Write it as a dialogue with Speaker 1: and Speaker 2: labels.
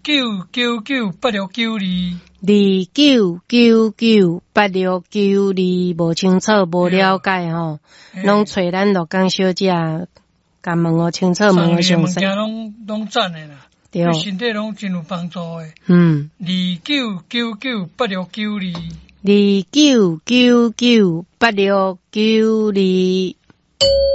Speaker 1: 29998692，29998692，无清楚无了解吼，拢找咱陆江小姐，甲问哦清楚问哦详细。
Speaker 2: 拢赞的啦，
Speaker 1: 对，
Speaker 2: 对身体拢真有帮助的。29998692，29998692。